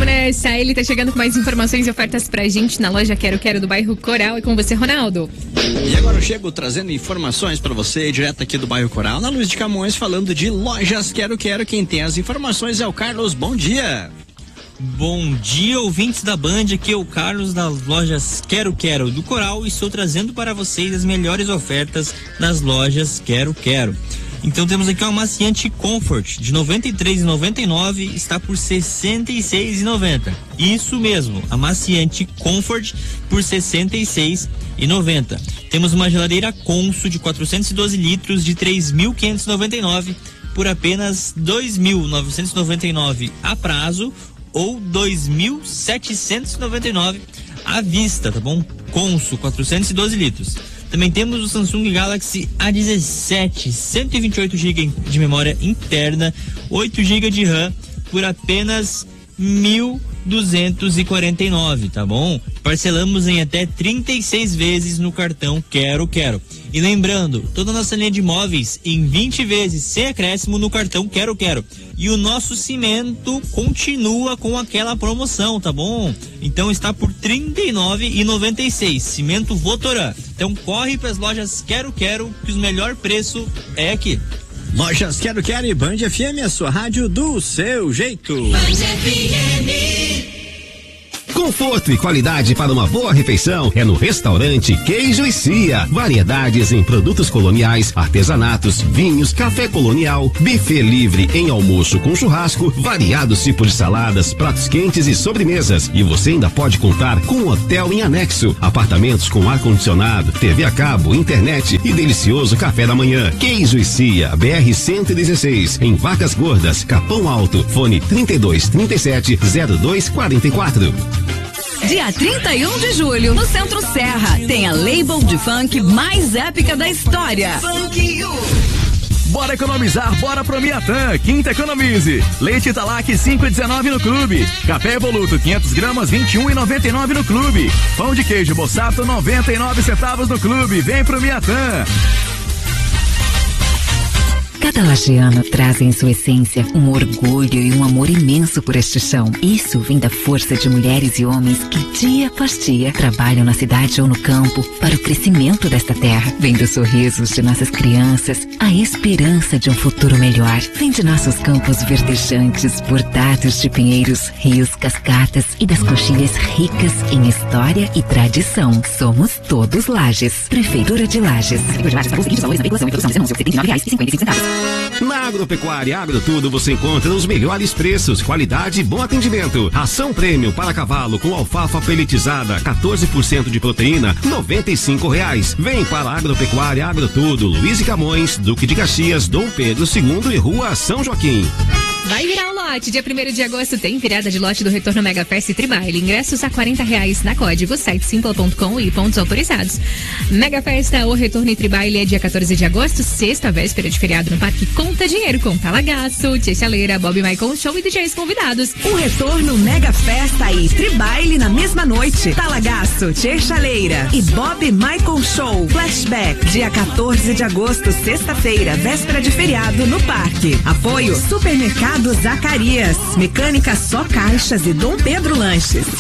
nessa. Ele tá chegando com mais informações e ofertas pra gente na loja Quero Quero do bairro Coral. É com você, Ronaldo. E agora eu chego trazendo informações pra você, direto aqui do bairro Coral, na Luiz de Camões, falando de lojas Quero Quero. Quem tem as informações é o Carlos. Bom dia. Bom dia, ouvintes da Band, aqui é o Carlos das lojas Quero Quero do Coral e estou trazendo para vocês as melhores ofertas das lojas Quero Quero. Então temos aqui uma amaciante Comfort de R$ 93,99, está por R$ 66,90. Isso mesmo, amaciante Comfort por R$ 66,90. Temos uma geladeira Consul de 412 litros de R$ 3.599 por apenas R$ 2.999 a prazo ou R$ 2.799 à vista, tá bom? Consul, 412 litros. Também temos o Samsung Galaxy A17, 128 GB de memória interna, 8 GB de RAM por apenas R$ 1.249, tá bom? Parcelamos em até 36 vezes no cartão Quero Quero. E lembrando, toda a nossa linha de móveis em 20 vezes sem acréscimo no cartão Quero Quero. E o nosso cimento continua com aquela promoção, tá bom? Então está por R$ 39,96, cimento Votoran. Então corre para as lojas Quero Quero, que o melhor preço é aqui. Lojas Quero Quero e Band FM, a sua rádio do seu jeito. Band FM. Conforto e qualidade para uma boa refeição é no restaurante Queijo e Cia. Variedades em produtos coloniais, artesanatos, vinhos, café colonial, buffet livre em almoço com churrasco, variados tipos de saladas, pratos quentes e sobremesas. E você ainda pode contar com um hotel em anexo, apartamentos com ar-condicionado, TV a cabo, internet e delicioso café da manhã. Queijo e Cia, BR-116, em Vacas Gordas, Capão Alto, fone 3237-0244. Dia 31 de julho, no Centro Serra, tem a label de funk mais épica da história. Funk You. Bora economizar, bora pro Miatã, quinta economize. Leite Italac 5,19 no clube. Café Evoluto 500 gramas 21,99 no clube. Pão de queijo Bossato 99 centavos no clube. Vem pro Miatã. Cada lajeano traz em sua essência um orgulho e um amor imenso por este chão. Isso vem da força de mulheres e homens que dia após dia trabalham na cidade ou no campo para o crescimento desta terra. Vem dos sorrisos de nossas crianças, a esperança de um futuro melhor. Vem de nossos campos verdejantes, bordados de pinheiros, rios, cascatas e das coxilhas ricas em história e tradição. Somos todos Lages. Prefeitura de Lages. Na Agropecuária Agrotudo você encontra os melhores preços, qualidade e bom atendimento. Ração Premium para cavalo com alfafa pelletizada, 14% de proteína, R$95. Vem para a Agropecuária Agrotudo, Luiz de Camões, Duque de Caxias, Dom Pedro II e Rua São Joaquim. Vai virar o lote. Dia 1º de agosto tem virada de lote do Retorno Mega Fest e Tribaile. Ingressos a R$40 na código, site simple.com e pontos autorizados. Mega Festa, o Retorno e Tribaile é dia 14 de agosto, sexta, véspera de feriado no Parque Conta Dinheiro, com Talagaço, Tia Chaleira, Bob Michael Show e DJs convidados. O Retorno Mega Festa e Tribaile na mesma noite. Talagaço, Tia Chaleira e Bob Michael Show. Flashback, dia 14 de agosto, sexta-feira, véspera de feriado no Parque. Apoio Supermercado Zacarias, Mecânica Só Caixas e Dom Pedro Lanches.